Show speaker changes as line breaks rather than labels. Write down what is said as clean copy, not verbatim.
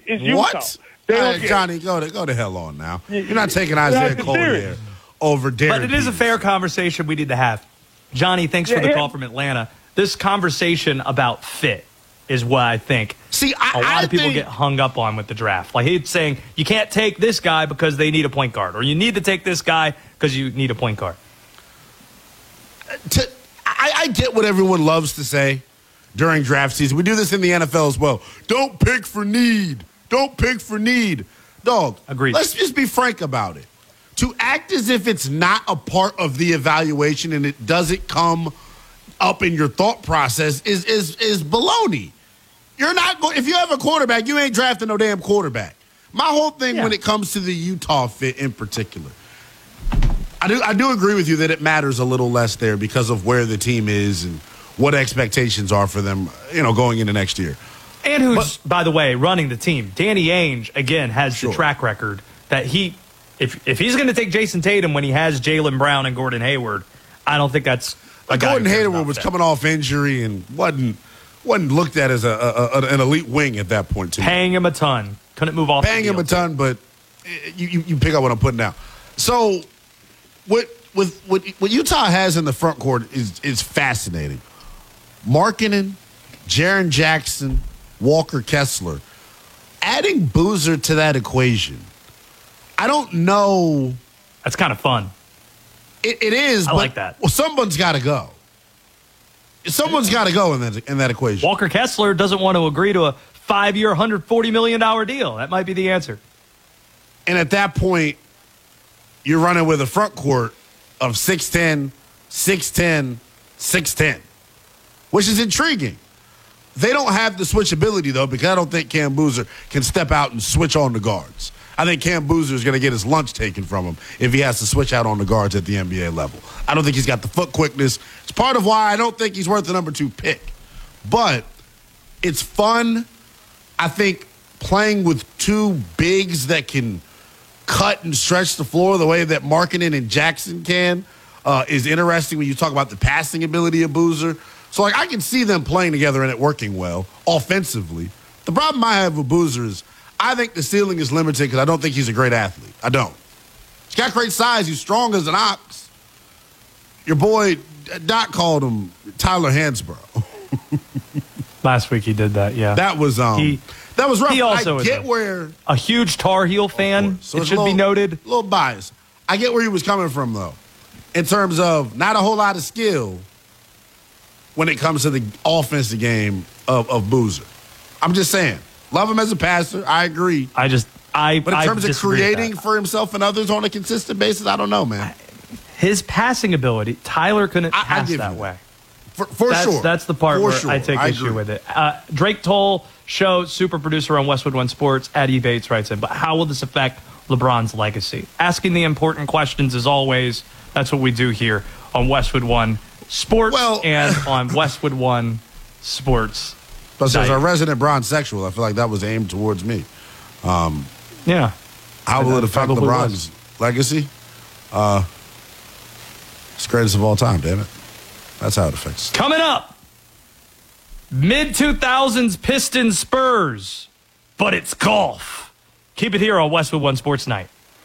It's Utah.
What? Johnny, go to hell on now. You're not taking Isaiah Collier over Derek.
But it is a fair conversation we need to have. Johnny, thanks for the call from Atlanta. This conversation about fit is what I think a lot of people get hung up on with the draft. Like he's saying, you can't take this guy because they need a point guard, or you need to take this guy because you need a point guard.
I get what everyone loves to say during draft season. We do this in the NFL as well. Don't pick for need. Don't pick for need. Dog,
agreed.
Let's just be frank about it. To act as if it's not a part of the evaluation and it doesn't come up in your thought process is baloney. You're not going. If you have a quarterback, you ain't drafting no damn quarterback. My whole thing when it comes to the Utah fit in particular, I do agree with you that it matters a little less there because of where the team is and what expectations are for them, going into next year.
And who's, by the way, running the team. Danny Ainge, again, has the track record that if he's going to take Jason Tatum when he has Jaylen Brown and Gordon Hayward, I don't think that's a guy.
Gordon Hayward was coming off injury and wasn't looked at as an elite wing at that point, too.
Paying him a ton. Couldn't move off
Paying him a ton, but you pick up what I'm putting down. So what Utah has in the front court is fascinating. Markkanen, Jaren Jackson, Walker Kessler. Adding Boozer to that equation, I don't know.
That's kind of fun.
It is.
I like that.
Well, someone's got to go. Someone's got to go in that equation.
Walker Kessler doesn't want to agree to a 5-year, $140 million deal. That might be the answer.
And at that point, you're running with a front court of 6'10", 6'10", 6'10", which is intriguing. They don't have the switchability, though, because I don't think Cam Boozer can step out and switch on the guards. I think Cam Boozer is going to get his lunch taken from him if he has to switch out on the guards at the NBA level. I don't think he's got the foot quickness. It's part of why I don't think he's worth the number 2 pick. But it's fun. I think playing with two bigs that can cut and stretch the floor the way that Markkanen and Jackson can is interesting when you talk about the passing ability of Boozer. So, I can see them playing together and it working well offensively. The problem I have with Boozer is I think the ceiling is limited because I don't think he's a great athlete. I don't. He's got great size. He's strong as an ox. Your boy, Doc called him Tyler Hansbrough.
Last week he did that, yeah.
That was rough.
He also
I get where
a huge Tar Heel fan. So it should be noted.
A little biased. I get where he was coming from, though, in terms of not a whole lot of skill when it comes to the offensive game of Boozer. I'm just saying. Love him as a passer. I agree. But in terms of creating for himself and others on a consistent basis, I don't know, man.
His passing ability, Tyler couldn't pass that way.
For sure.
That's the part where I take issue with it. Drake Toll, show super producer on Westwood One Sports, Eddie Bates writes in, but how will this affect LeBron's legacy? Asking the important questions as always. That's what we do here on Westwood One Sports and on Westwood One Sports.
But as a resident Bronsexual, I feel like that was aimed towards me.
Yeah.
How will it affect LeBron's legacy? It's greatest of all time, damn it. That's how it affects.
Coming up, mid-2000s Pistons Spurs, but it's golf. Keep it here on Westwood One Sports Night.